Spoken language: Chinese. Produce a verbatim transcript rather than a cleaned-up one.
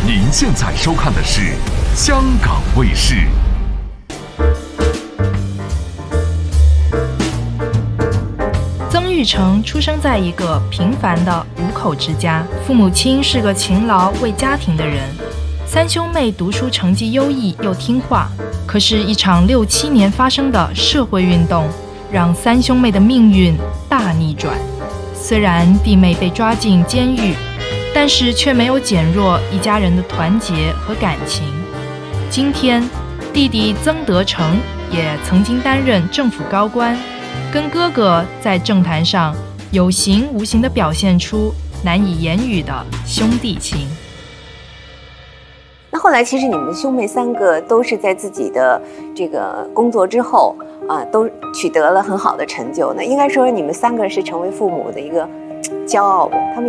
您现在收看的是香港卫视。 曾玉成出生在一个平凡的五口之家，父母亲是个勤劳为家庭的人，三兄妹读书成绩优异又听话。可是，一场六七年发生的社会运动，让三兄妹的命运大逆转。虽然弟妹被抓进监狱，但是却没有减弱一家人的团结和感情。今天，弟弟曾德成也曾经担任政府高官，跟哥哥在政坛上有形无形地表现出难以言语的兄弟情。 那后来，其实你们兄妹三个都是在自己的这个工作之后啊，都取得了很好的成就。那应该说，你们三个是成为父母的一个骄傲的。他们